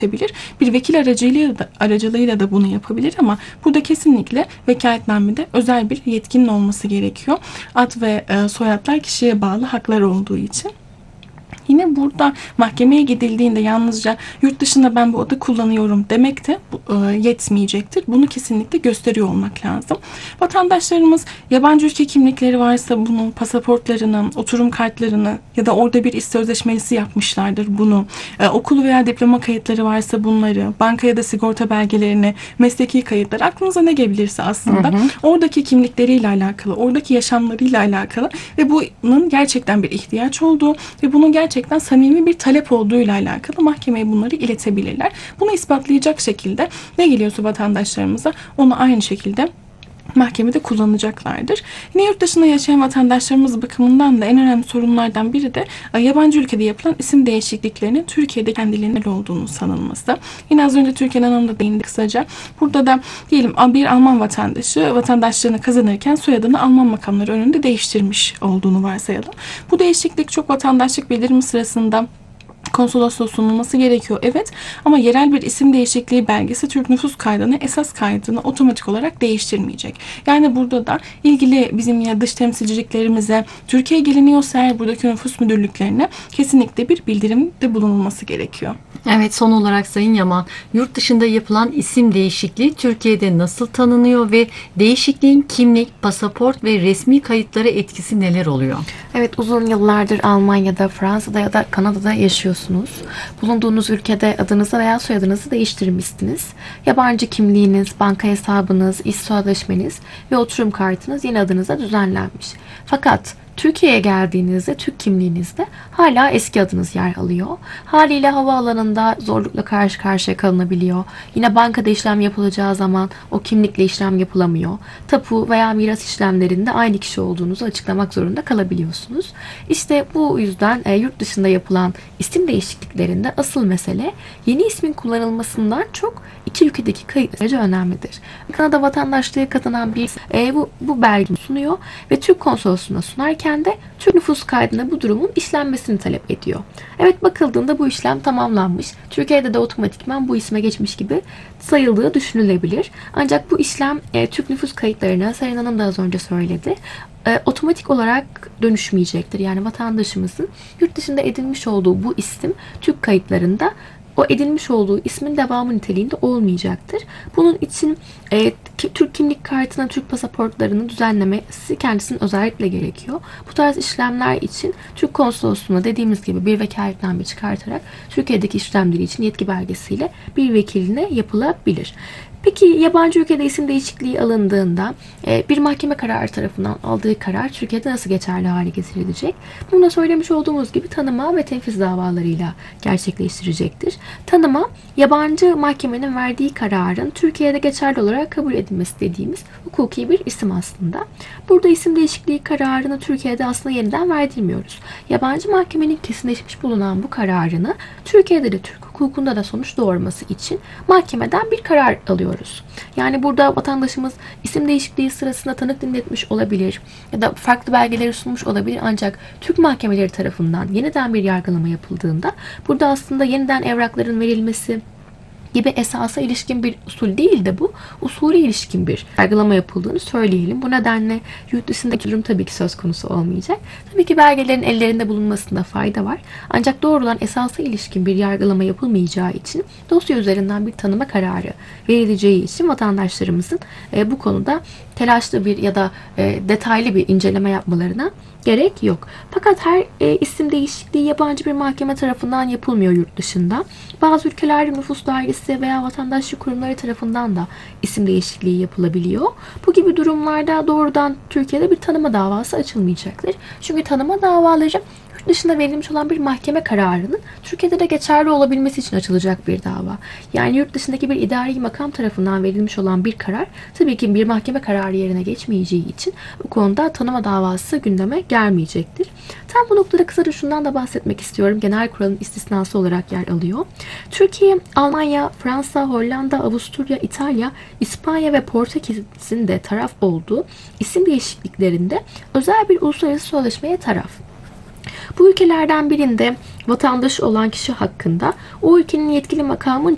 Bir vekil aracılığıyla da bunu yapabilir ama burada kesinlikle vekaletnamede özel bir yetkinin olması gerekiyor. Ad ve soyadlar kişiye bağlı haklar olduğu için. Yine burada mahkemeye gidildiğinde yalnızca yurt dışında ben bu adı kullanıyorum demek de yetmeyecektir. Bunu kesinlikle gösteriyor olmak lazım. Vatandaşlarımız yabancı ülke kimlikleri varsa bunun pasaportlarını, oturum kartlarını ya da orada bir iş sözleşmesi yapmışlardır bunu. Okul veya diploma kayıtları varsa bunları, banka ya da sigorta belgelerini, mesleki kayıtları, aklınıza ne gelebilirse aslında oradaki kimlikleriyle alakalı, oradaki yaşamlarıyla alakalı ve bunun gerçekten bir ihtiyaç olduğu ve bunun gerçekten samimi bir talep olduğuyla alakalı mahkemeye bunları iletebilirler. Bunu ispatlayacak şekilde ne geliyorsa vatandaşlarımıza onu aynı şekilde mahkemede kullanacaklardır. Yine yurt dışında yaşayan vatandaşlarımız bakımından da en önemli sorunlardan biri de yabancı ülkede yapılan isim değişikliklerinin Türkiye'de kendiliğinden olduğunu sanılması. Yine az önce Türkan Hanım da değindi kısaca. Burada da diyelim bir Alman vatandaşı vatandaşlığını kazanırken soyadını Alman makamları önünde değiştirmiş olduğunu varsayalım. Bu değişiklik çok vatandaşlık bildirimi sırasında konsolosluğa sunulması gerekiyor. Evet, ama yerel bir isim değişikliği belgesi Türk nüfus kaydını esas kaydını otomatik olarak değiştirmeyecek. Yani burada da ilgili bizim ya dış temsilciliklerimize Türkiye'ye geliniyorsa eğer buradaki nüfus müdürlüklerine kesinlikle bir bildirimde bulunulması gerekiyor. Evet, son olarak Sayın Yaman, yurt dışında yapılan isim değişikliği Türkiye'de nasıl tanınıyor ve değişikliğin kimlik, pasaport ve resmi kayıtlara etkisi neler oluyor? Evet, uzun yıllardır Almanya'da, Fransa'da ya da Kanada'da yaşıyorsunuz. Bulunduğunuz ülkede adınızı veya soyadınızı değiştirmişsiniz. Yabancı kimliğiniz, banka hesabınız, iş sözleşmeniz ve oturum kartınız yeni adınıza düzenlenmiş. Fakat Türkiye'ye geldiğinizde Türk kimliğinizde hala eski adınız yer alıyor. Haliyle havaalanında zorlukla karşı karşıya kalınabiliyor. Yine bankada işlem yapılacağı zaman o kimlikle işlem yapılamıyor. Tapu veya miras işlemlerinde aynı kişi olduğunuzu açıklamak zorunda kalabiliyorsunuz. İşte bu yüzden yurt dışında yapılan isim değişikliklerinde asıl mesele yeni ismin kullanılmasından çok iki ülkedeki kayıt süreci önemlidir. Kanada vatandaşlığı kazanan bir bu belgeyi sunuyor ve Türk konsolosluğuna sunarken de Türk nüfus kaydına bu durumun işlenmesini talep ediyor. Evet, bakıldığında bu işlem tamamlanmış. Türkiye'de de otomatikman bu isme geçmiş gibi sayıldığı düşünülebilir. Ancak bu işlem Türk nüfus kayıtlarına, Sayın Hanım da az önce söyledi, otomatik olarak dönüşmeyecektir. Yani vatandaşımızın yurt dışında edinmiş olduğu bu isim Türk kayıtlarında o edinmiş olduğu ismin devamı niteliğinde olmayacaktır. Bunun için Türk kimlik kartına, Türk pasaportlarını düzenlemesi kendisinin özellikle gerekiyor. Bu tarz işlemler için Türk konsolosluğuna dediğimiz gibi bir vekaletname çıkartarak Türkiye'deki işlemleri için yetki belgesiyle bir vekiline yapılabilir. Peki yabancı ülkede isim değişikliği alındığında bir mahkeme kararı tarafından aldığı karar Türkiye'de nasıl geçerli hale getirilecek? Bunu da söylemiş olduğumuz gibi tanıma ve tenfiz davalarıyla gerçekleştirecektir. Tanıma, yabancı mahkemenin verdiği kararın Türkiye'de geçerli olarak kabul edilmesi dediğimiz hukuki bir isim aslında. Burada isim değişikliği kararını Türkiye'de aslında yeniden verdirmiyoruz. Yabancı mahkemenin kesinleşmiş bulunan bu kararını Türkiye'de de Türk hukukunda da sonuç doğurması için mahkemeden bir karar alıyoruz. Yani burada vatandaşımız isim değişikliği sırasında tanık dinletmiş olabilir ya da farklı belgeleri sunmuş olabilir, ancak Türk mahkemeleri tarafından yeniden bir yargılama yapıldığında burada aslında yeniden evrakların verilmesi gibi esasa ilişkin bir usul değil de bu usulü ilişkin bir yargılama yapıldığını söyleyelim. Bu nedenle yurt dışındaki durum tabii ki söz konusu olmayacak. Tabii ki belgelerin ellerinde bulunmasında fayda var. Ancak doğrudan esasa ilişkin bir yargılama yapılmayacağı için dosya üzerinden bir tanıma kararı verileceği için vatandaşlarımızın bu konuda telaşlı bir ya da detaylı bir inceleme yapmalarına gerek yok. Fakat her isim değişikliği yabancı bir mahkeme tarafından yapılmıyor yurt dışında. Bazı ülkelerde nüfus dairesi veya vatandaşlık kurumları tarafından da isim değişikliği yapılabiliyor. Bu gibi durumlarda doğrudan Türkiye'de bir tanıma davası açılmayacaktır. Çünkü tanıma davaları yurt dışında verilmiş olan bir mahkeme kararının Türkiye'de de geçerli olabilmesi için açılacak bir dava. Yani yurt dışındaki bir idari makam tarafından verilmiş olan bir karar tabii ki bir mahkeme kararı yerine geçmeyeceği için bu konuda tanıma davası gündeme gelmeyecektir. Tam bu noktada kısaca şundan da bahsetmek istiyorum. Genel kuralın istisnası olarak yer alıyor. Türkiye, Almanya, Fransa, Hollanda, Avusturya, İtalya, İspanya ve Portekiz'in de taraf olduğu isim değişikliklerinde özel bir uluslararası sözleşmeye taraf. Bu ülkelerden birinde vatandaşı olan kişi hakkında o ülkenin yetkili makamın